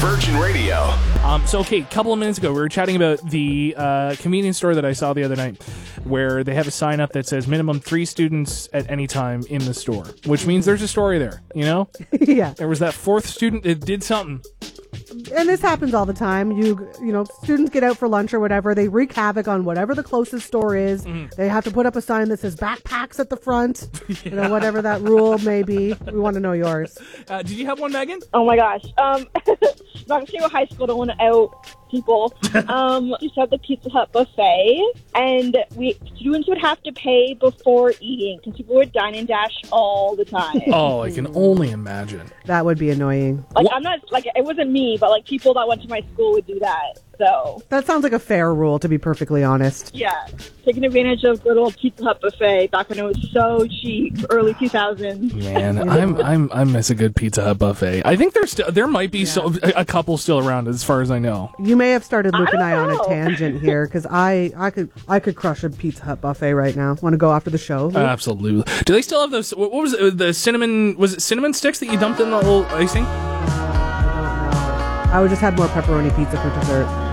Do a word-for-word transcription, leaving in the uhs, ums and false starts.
Virgin Radio. Um, so, okay, a couple of minutes ago, we were chatting about the uh, convenience store that I saw the other night, where they have a sign up that says minimum three students at any time in the store, which means there's a story there, you know? Yeah. There was that fourth student that did something. And this happens all the time. You you know, students get out for lunch or whatever. They wreak havoc on whatever the closest store is. Mm. They have to put up a sign that says backpacks at the front. Yeah. You know, whatever that rule may be. We want to know yours. Uh, did you have one, Megan? Oh my gosh. Um, I'm not going to say what high school, don't want to out people. Um, we used to have the Pizza Hut buffet, and we students would have to pay before eating because people would dine and dash all the time. Oh, I can only imagine. That would be annoying. Like, I'm not, like, it wasn't me, but, like, people that went to my school would do that, so. That sounds like a fair rule, to be perfectly honest. Yeah, taking advantage of good old Pizza Hut buffet back when it was so cheap, early two thousands. Man, I'm I'm I miss a good Pizza Hut buffet. I think there's still there might be yeah. so, a couple still around, as far as I know. You may have started Luke I and I know. on a tangent here, because I I could I could crush a Pizza Hut buffet right now. Want to go after the show? Uh, absolutely. Do they still have those? What was it, the cinnamon? Was it cinnamon sticks that you dumped in the whole icing? I don't know. I would just have more pepperoni pizza for dessert.